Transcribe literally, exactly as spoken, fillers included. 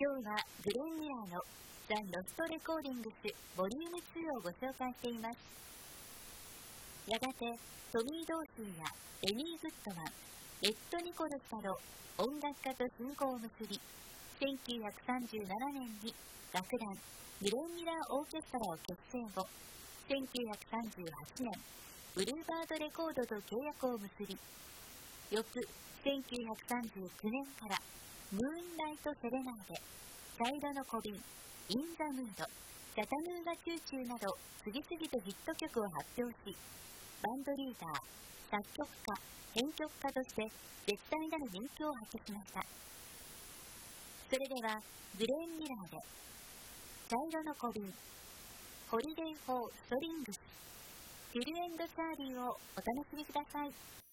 今日はグレン・ミラーのザ・ロスト・レコーディングスボリュームツーをご紹介しています。やがてトミー・ドーシーやエミー・グッドマン、エッド・ニコルスなど音楽家と親交を結び、せんきゅうひゃくさんじゅうななねんに楽団グレン・ミラーオーケストラを結成後、せんきゅうひゃくさんじゅうはちねんブルーバードレコードと契約を結び、翌せんきゅうひゃくさんじゅうきゅうねんからムーンライト・セレナーデ、茶色の小瓶、イン・ザ・ムード、チャタヌーガ・チューチューなど次々とヒット曲を発表し、バンドリーダー、作曲家、編曲家として絶大なる人気を発揮しました。それではグレン・ミラーで茶色の小瓶、ホリデー・フォー・ストリングス、フィル・エンド・チャーリーをお楽しみください。